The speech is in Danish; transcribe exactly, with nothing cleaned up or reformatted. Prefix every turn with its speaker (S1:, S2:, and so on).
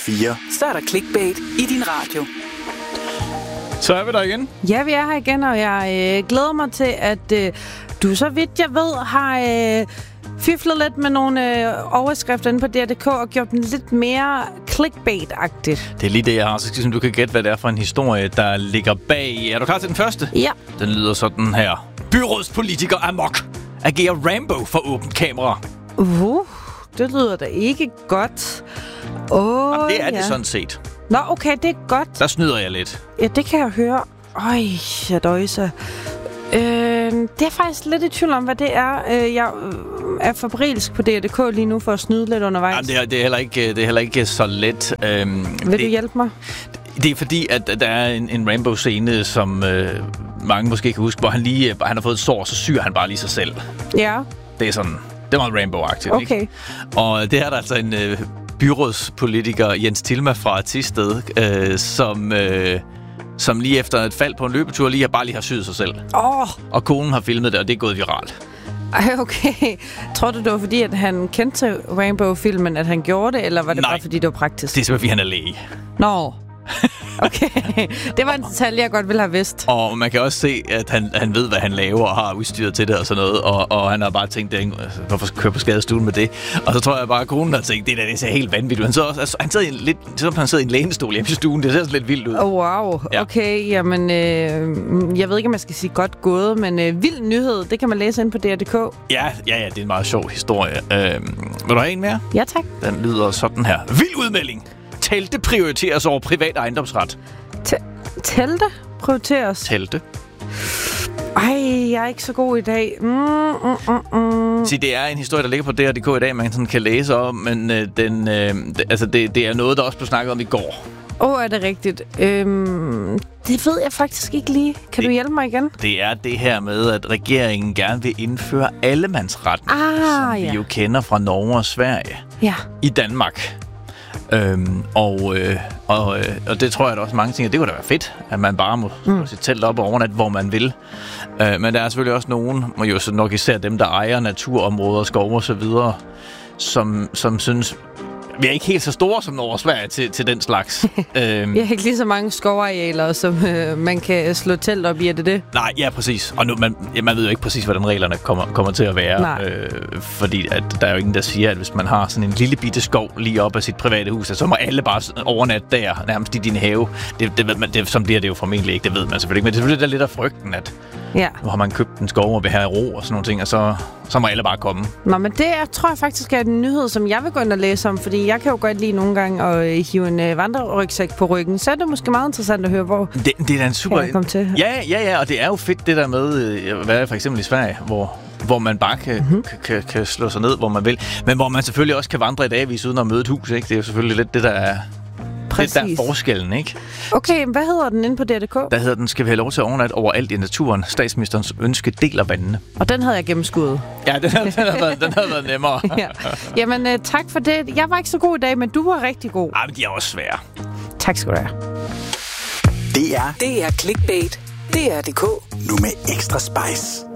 S1: fire.
S2: Så er der clickbait i din radio.
S3: Så er vi der igen.
S4: Ja, vi er her igen, og jeg øh, glæder mig til, at øh, du, så vidt jeg ved, har øh, fiflet lidt med nogle øh, overskrifter inde på D R punktum d k og gjort den lidt mere clickbait-agtigt.
S3: Det er lige det, jeg har. Så skal du kan gætte, hvad det er for en historie, der ligger bag. Er du klar til den første?
S4: Ja.
S3: Den lyder sådan her. Byrådspolitiker amok agerer Rambo for åbent kamera.
S4: Uh, det lyder da ikke godt. Åh,
S3: Jamen, det er
S4: ja.
S3: det sådan set.
S4: Nå, okay, det er godt.
S3: Der snyder jeg lidt.
S4: Ja, det kan jeg høre. Øj, jeg døjser. Øh, det er faktisk lidt i tvivl om, hvad det er. Øh, jeg øh, er fabrilsk på D R punktum d k lige nu for at snyde lidt undervejs.
S3: Jamen, det, er, det, er heller ikke, det er heller ikke så let. Øhm,
S4: Vil
S3: det,
S4: du hjælpe mig?
S3: Det er fordi, at der er en, en Rambo-scene, som øh, mange måske kan huske, hvor han lige han har fået et sår, så syr han bare lige sig selv.
S4: Ja.
S3: Det er sådan, det var Rambo-agtigt,
S4: Okay.
S3: ikke? Og det er der altså en øh, byrådspolitiker, Jens Tilma fra Thisted, øh, som, øh, som lige efter et fald på en løbetur lige har bare lige har syet sig selv.
S4: Åh! Oh.
S3: Og konen har filmet det, og det er gået viralt.
S4: Ej, okay. Tror du, det var fordi, at han kendte til Rainbow-filmen, at han gjorde det, eller var det
S3: Nej.
S4: bare fordi, det var praktisk?
S3: Det er simpelthen, fordi han er læge.
S4: Nå. Okay. Det var en detalje, jeg godt ville have vidst.
S3: Og man kan også se, at han, han ved, hvad han laver, og har udstyret til det og sådan noget. Og, og han har bare tænkt, det, hvorfor køre på skadestuen med det? Og så tror jeg bare, at konen har tænkt, det der det ser helt vanvittigt. Han, så også, altså, han sidder i en, lidt, som han sidder i en lænestol hjemme i stuen. Det ser sådan lidt vildt ud.
S4: Oh, wow.
S3: Ja.
S4: Okay, jamen, øh, jeg ved ikke, om jeg skal sige godt gået, men øh, vild nyhed, det kan man læse ind på D R punktum d k.
S3: Ja, ja, ja, det er en meget sjov historie. Øh, vil du have en mere?
S4: Ja, tak.
S3: Den lyder sådan her. Vild udmelding. Telte prioriteres over privat ejendomsret.
S4: T- telte prioriteres.
S3: Telte.
S4: Ej, jeg er ikke så god i dag. Mm, mm, mm, mm.
S3: Så det er en historie, der ligger på D R punktum d k i dag, man sådan kan læse om, men øh, den, øh, det, altså det, det er noget, der også blev snakket om i går.
S4: Åh, oh, er det rigtigt? Øhm, det ved jeg faktisk ikke lige. Kan
S3: det,
S4: du hjælpe mig igen?
S3: Det er det her med, at regeringen gerne vil indføre allemandsretten,
S4: Ah,
S3: som vi
S4: ja.
S3: jo kender fra Norge og Sverige,
S4: Ja.
S3: i Danmark. Øhm, og, øh, og, øh, og det tror jeg da også mange ting, det kunne da være fedt, at man bare må mm. sætte telt op og overnat, hvor man vil. Øh, men der er selvfølgelig også nogen, og jo så nok især dem, der ejer naturområder, skov og så videre, som, som synes, vi er ikke helt så store som Norge og Sverige til, til den slags. øhm,
S4: Vi har ikke lige så mange skovarealer, som øh, man kan slå telt op i, er det det?
S3: Nej, ja, præcis. Og nu, man, ja, man ved jo ikke præcis, hvordan reglerne kommer, kommer til at være. Øh, fordi at der er jo ingen, der siger, at hvis man har sådan en lille bitte skov lige op af sit private hus, så må alle bare overnatte der, nærmest i din have. Det, det ved man, det, som bliver det jo formentlig ikke, det ved man selvfølgelig ikke. Men det er selvfølgelig lidt af frygten, at
S4: Ja.
S3: nu har man købt en skov og vil have ro og sådan nogle ting, og så, så må alle bare komme.
S4: Nå, men det er, tror jeg faktisk er en nyhed, som jeg vil gå ind og læse om, fordi jeg kan jo godt lide nogle gange at øh, hive en øh, vandrerygsæk på ryggen. Så er det måske meget interessant at høre, hvor
S3: Det, det er da en super...
S4: kan jeg komme til.
S3: Ja, ja, ja, og det er jo fedt det der med, øh, hvad er for eksempel i Sverige, hvor, hvor man bare kan, mm-hmm. kan, kan, kan slå sig ned, hvor man vil. Men hvor man selvfølgelig også kan vandre i dagvis uden at møde et hus, ikke? Det er jo selvfølgelig lidt det, der er...
S4: Præcis.
S3: Det der er forskellen, ikke?
S4: Okay, hvad hedder den inde på D R punktum d k?
S3: Der hedder den, skal vi have lov til at overnatte overalt i naturen. Statsministerens ønske deler vandene.
S4: Og den havde jeg gennemskuddet.
S3: Ja, den har, den har, været, den har været nemmere.
S4: Ja. Jamen, øh, tak for det. Jeg var ikke så god i dag, men du var rigtig god.
S3: Ej, men de er også svære.
S4: Tak skal du have.
S1: Det er
S2: Det er clickbait. D R punktum d k.
S1: nu med ekstra spice.